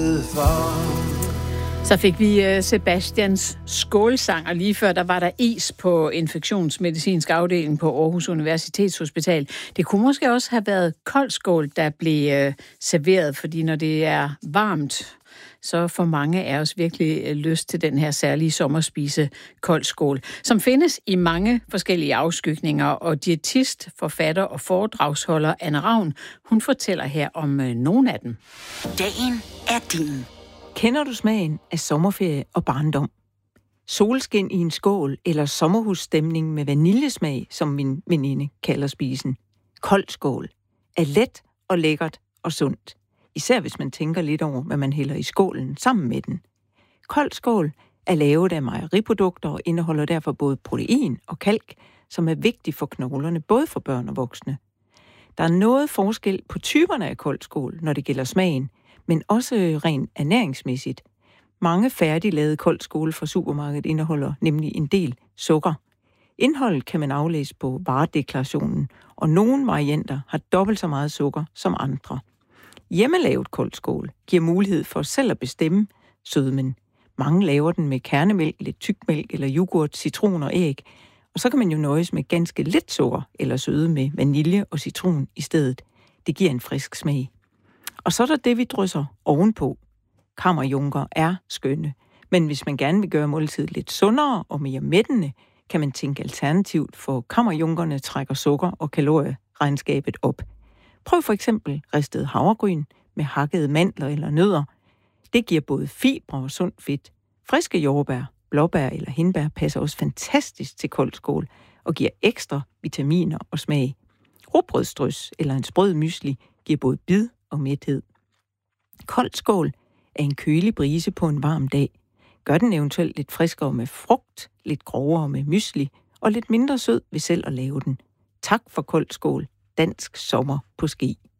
Så fik vi Sebastians skålsang, og lige før der var der is på infektionsmedicinsk afdeling på Aarhus Universitetshospital. Det kunne måske også have været koldskål, der blev serveret, fordi når det er varmt, så får mange af os virkelig lyst til den her særlige sommerspise koldskål, som findes i mange forskellige afskygninger, og diætist, forfatter og foredragsholder Anne Ravn, hun fortæller her om nogle af dem. Dagen er din. Kender du smagen af sommerferie og barndom? Solskin i en skål eller sommerhusstemning med vaniljesmag, som min veninde kalder spisen. Koldskål er let og lækkert og sundt. Især hvis man tænker lidt over, hvad man hælder i skålen sammen med den. Koldskål er lavet af mejeriprodukter og indeholder derfor både protein og kalk, som er vigtigt for knoglerne, både for børn og voksne. Der er noget forskel på typerne af koldskål, når det gælder smagen, men også rent ernæringsmæssigt. Mange færdiglavede koldskåle fra supermarkedet indeholder nemlig en del sukker. Indholdet kan man aflæse på varedeklarationen, og nogle varianter har dobbelt så meget sukker som andre. Hjemmelavet koldskål giver mulighed for selv at bestemme sødmen. Mange laver den med kernemælk, lidt tykmælk eller yoghurt, citron og æg, og så kan man jo nøjes med ganske lidt sukker eller søde med vanilje og citron i stedet. Det giver en frisk smag. Og så er der det, vi drysser ovenpå. Kammerjunker er skønne, men hvis man gerne vil gøre måltidet lidt sundere og mere mættende, kan man tænke alternativt, for kammerjunkerne trækker sukker- og kalorieregnskabet op. Prøv for eksempel ristet havregryn med hakkede mandler eller nødder. Det giver både fibre og sundt fedt. Friske jordbær, blåbær eller hindbær passer også fantastisk til koldskål og giver ekstra vitaminer og smag. Rugbrødsdrys eller en sprød mysli giver både bid og mæthed. Koldskål er en kølig brise på en varm dag. Gør den eventuelt lidt friskere med frugt, lidt grovere med mysli og lidt mindre sød ved selv at lave den. Tak for koldskål. Dansk sommer på ski.